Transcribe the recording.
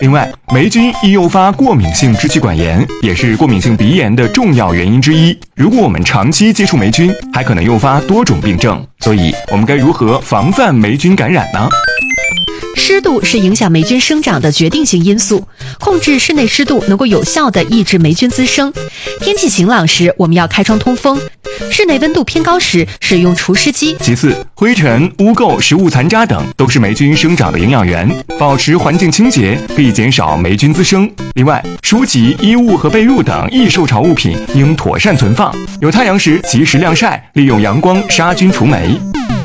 另外，霉菌易诱发过敏性支气管炎，也是过敏性鼻炎的重要原因之一。如果我们长期接触霉菌，还可能诱发多种病症。所以，我们该如何防范霉菌感染呢？ 湿度是影响霉菌生长的决定性因素，控制室内湿度能够有效地抑制霉菌滋生。天气晴朗时，我们要开窗通风；室内温度偏高时，使用除湿机。 其次，灰尘、污垢、食物残渣等都是霉菌生长的营养源，保持环境清洁可以减少霉菌滋生。另外，书籍、衣物和被褥等易受潮物品应妥善存放，有太阳时及时晾晒，利用阳光杀菌除霉。